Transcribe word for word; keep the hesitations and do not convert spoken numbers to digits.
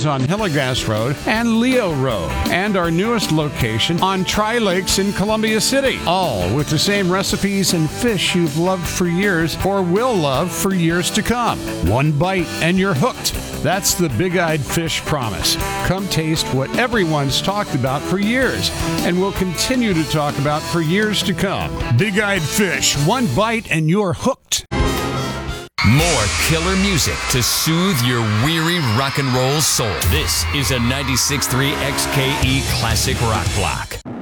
locations on Hillegas Road and Leo Road, and our newest location on Tri-Lakes in Columbia City, all with the same recipes and fish you've loved for years or will love for years to come. One bite and you're hooked. That's the Big Eyed Fish promise. Come taste what everyone's talked about for years and will continue to talk about for years to come. Big Eyed Fish, one bite and you're hooked. More killer music to soothe your weary rock and roll soul. This is a ninety-six point three X K E Classic Rock Block.